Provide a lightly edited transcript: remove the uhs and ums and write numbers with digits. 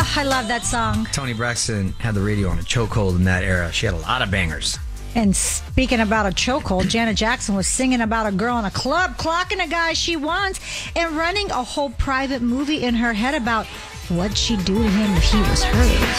Oh, I love that song. Toni Braxton had the radio on a chokehold in that era. She had a lot of bangers. And speaking about a chokehold, Janet Jackson was singing about a girl in a club, clocking a guy she wants, and running a whole private movie in her head about what'd she do to him if he was hers.